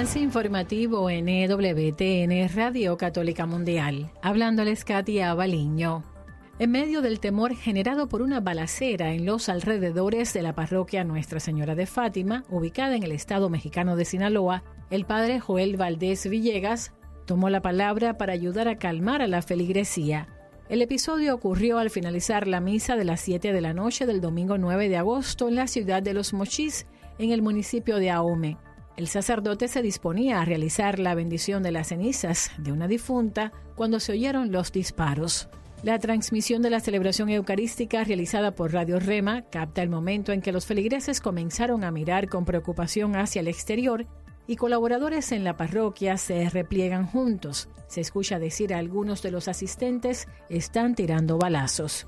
Avance informativo en EWTN Radio Católica Mundial. Hablándoles Katia Baliño. En medio del temor generado por una balacera en los alrededores de la parroquia Nuestra Señora de Fátima, ubicada en el estado mexicano de Sinaloa, el padre Joel Valdés Villegas tomó la palabra para ayudar a calmar a la feligresía. El episodio ocurrió al finalizar la misa de las 7 de la noche del domingo 9 de agosto en la ciudad de Los Mochis, en el municipio de Ahome. El sacerdote se disponía a realizar la bendición de las cenizas de una difunta cuando se oyeron los disparos. La transmisión de la celebración eucarística realizada por Radio Rema capta el momento en que los feligreses comenzaron a mirar con preocupación hacia el exterior y colaboradores en la parroquia se repliegan juntos. Se escucha decir a algunos de los asistentes: están tirando balazos.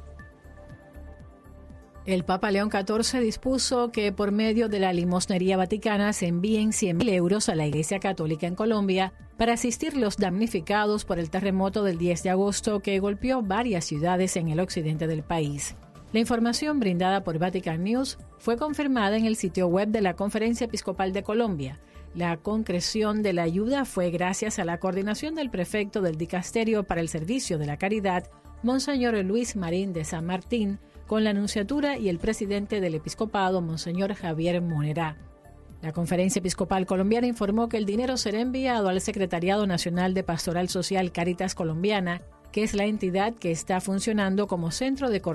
El Papa León XIV dispuso que por medio de la limosnería vaticana se envíen 100.000 euros a la Iglesia Católica en Colombia para asistir los damnificados por el terremoto del 10 de agosto que golpeó varias ciudades en el occidente del país. La información brindada por Vatican News fue confirmada en el sitio web de la Conferencia Episcopal de Colombia. La concreción de la ayuda fue gracias a la coordinación del prefecto del Dicasterio para el Servicio de la Caridad, Monseñor Luis Marín de San Martín, con la Nunciatura y el presidente del Episcopado, Monseñor Javier Monerá. La Conferencia Episcopal Colombiana informó que el dinero será enviado al Secretariado Nacional de Pastoral Social Cáritas Colombiana, que es la entidad que está funcionando como centro de coordinación